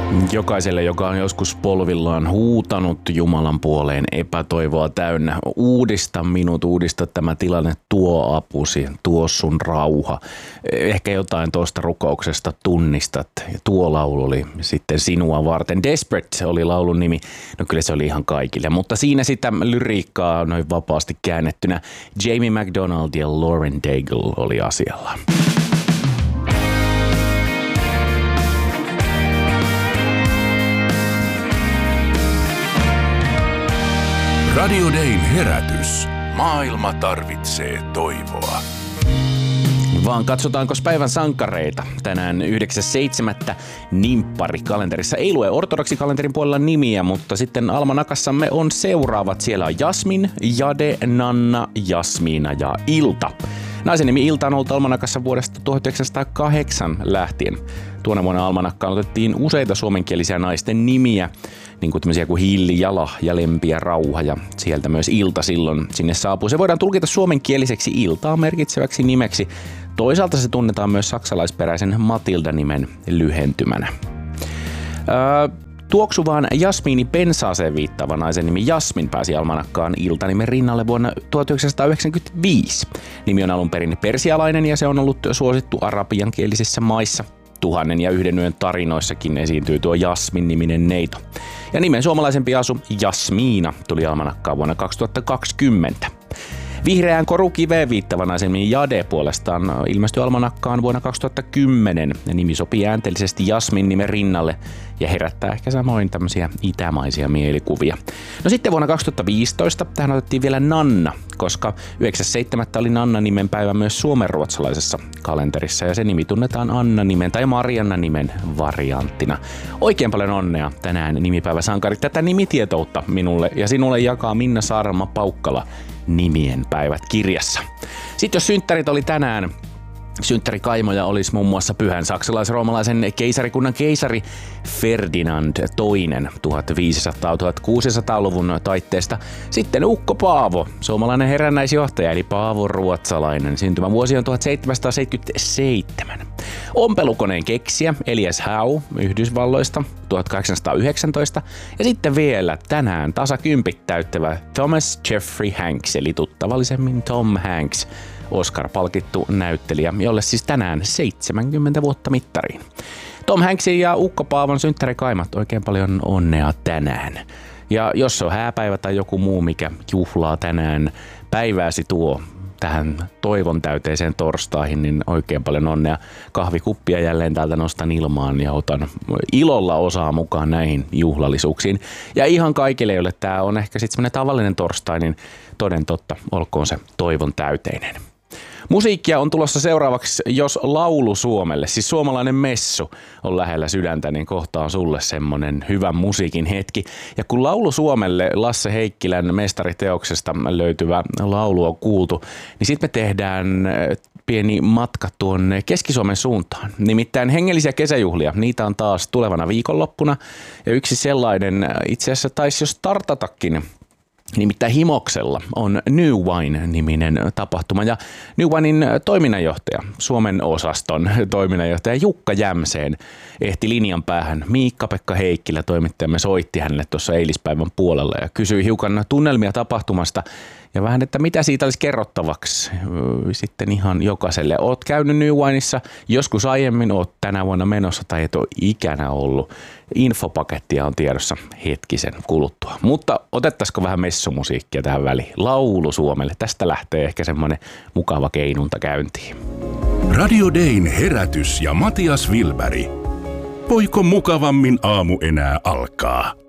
Jokaiselle, joka on joskus polvillaan huutanut Jumalan puoleen epätoivoa täynnä, uudista minut, uudista tämä tilanne, tuo apusi, tuo sun rauha. Ehkä jotain tuosta rukouksesta tunnistat. Ja tuo laulu oli sitten sinua varten. Desperate oli laulun nimi. No kyllä se oli ihan kaikille, mutta siinä sitä lyriikkaa noin vapaasti käännettynä. Jamie McDonald ja Lauren Daigle oli asialla. Radio Dayn herätys. Maailma tarvitsee toivoa. Vaan katsotaanko päivän sankareita. Tänään 9.7. nimppari kalenterissa. Ei lue ortodoksikalenterin puolella nimiä, mutta sitten almanakassamme on seuraavat. Siellä on Jasmin, Jade, Nanna, Jasmiina ja Ilta. Naisen nimi Ilta on ollut almanakassa vuodesta 1908 lähtien. Tuona vuonna almanakkaan otettiin useita suomenkielisiä naisten nimiä, niin kuin tämmöisiä kuin Hilli, Jala ja Lempi ja Rauha, ja sieltä myös Ilta silloin sinne saapuu. Se voidaan tulkita suomenkieliseksi Iltaa merkitseväksi nimeksi. Toisaalta se tunnetaan myös saksalaisperäisen Matilda-nimen lyhentymänä. Tuoksuvaan jasmiinipensaaseen viittaava naisen nimi Jasmin pääsi almanakkaan Ilta-nimen rinnalle vuonna 1995. Nimi on alun perin persialainen ja se on ollut suosittu arabiankielisissä maissa. 1001 yön tarinoissakin esiintyy tuo Jasmin-niminen neito. Ja nimen suomalaisempi asu Jasmiina tuli almanakkaan vuonna 2020. Vihreään korukiveen viittava naisen nimi Jade puolestaan ilmestyi almanakkaan vuonna 2010. Ja nimi sopii äänteellisesti Jasmin nimen rinnalle ja herättää ehkä samoin tämmöisiä itämaisia mielikuvia. No sitten vuonna 2015 tähän otettiin vielä Nanna, koska 9.7. oli Nanna-nimen päivä myös suomenruotsalaisessa kalenterissa ja se nimi tunnetaan Anna-nimen tai Marianna-nimen varianttina. Oikein paljon onnea tänään nimipäiväsankarit. Tätä nimitietoutta minulle ja sinulle jakaa Minna Saarelma-Paukkala Nimien päivät -kirjassa. Sitten jos synttärit oli tänään, synttärikaimoja olisi muun muassa pyhän saksalais-roomalaisen keisarikunnan keisari Ferdinand II 1500-1600-luvun taitteesta. Sitten Ukko Paavo, suomalainen herännäisjohtaja eli Paavo Ruotsalainen. Syntymävuosi on 1777. Ompelukoneen keksijä Elias Howe Yhdysvalloista 1819. Ja sitten vielä tänään tasakympit täyttävä Thomas Jeffrey Hanks eli tuttavallisemmin Tom Hanks. Oscar-palkittu näyttelijä, jolle siis tänään 70 vuotta mittariin. Tom Hanksin ja Ukko Paavon synttärikaimat, oikein paljon onnea tänään. Ja jos on hääpäivä tai joku muu, mikä juhlaa tänään päivääsi tuo tähän toivon täyteiseen torstaihin, niin oikein paljon onnea. Kahvikuppia jälleen täältä nostan ilmaan ja otan ilolla osaa mukaan näihin juhlallisuuksiin. Ja ihan kaikille, joille tämä on ehkä sitten semmoinen tavallinen torstai, niin toden totta, olkoon se toivon täyteinen. Musiikkia on tulossa seuraavaksi, jos Laulu Suomelle, siis suomalainen messu, on lähellä sydäntä, niin kohta on sulle semmonen hyvän musiikin hetki. Ja kun Laulu Suomelle Lasse Heikkilän mestariteoksesta löytyvä laulu on kuultu, niin sitten me tehdään pieni matka tuonne Keski-Suomen suuntaan. Nimittäin hengellisiä kesäjuhlia, niitä on taas tulevana viikonloppuna. Ja yksi sellainen itse asiassa taisi jo startatakin. Nimittäin Himoksella on New Wine-niminen tapahtuma ja New Winein toiminnanjohtaja, Suomen osaston toiminnanjohtaja Jukka Jämseen ehti linjan päähän. Miikka-Pekka Heikkilä toimittajamme soitti hänelle tuossa eilispäivän puolella ja kysyi hiukan tunnelmia tapahtumasta ja vähän, että mitä siitä olisi kerrottavaksi sitten ihan jokaiselle. Oot käynyt New Wineissa joskus aiemmin, oot tänä vuonna menossa tai et ole ikänä ollut. Infopakettia on tiedossa hetkisen kuluttua. Mutta otettaisiko vähän messumusiikkia tähän väliin? Laulu Suomelle. Tästä lähtee ehkä semmoinen mukava keinunta käyntiin. Radio Dayn herätys ja Matias Wilberg. Voiko mukavammin aamu enää alkaa?